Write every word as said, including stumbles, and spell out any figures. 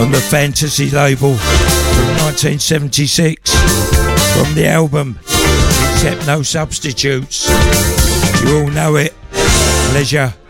on the Fantasy label from nineteen seventy-six, from the album Except No Substitutes. You all know it. Leisure.